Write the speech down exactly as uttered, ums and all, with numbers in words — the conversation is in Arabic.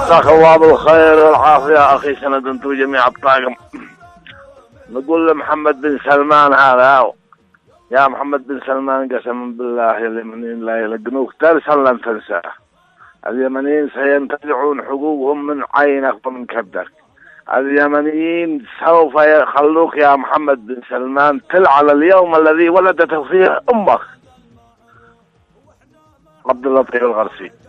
مساك الله بالخير والعافية أخي سند أنتم جميع الطاقم. نقول لمحمد بن سلمان هذا، يا محمد بن سلمان قسما بالله اليمنيين لا يلقنوك ترسل لن تنساه. اليمنيين سينتزعون حقوقهم من عينك ومن كبدك. اليمنيين سوف يخلوك يا محمد بن سلمان تلعن اليوم الذي ولدت فيه أمك. عبد اللطيف الغرسي.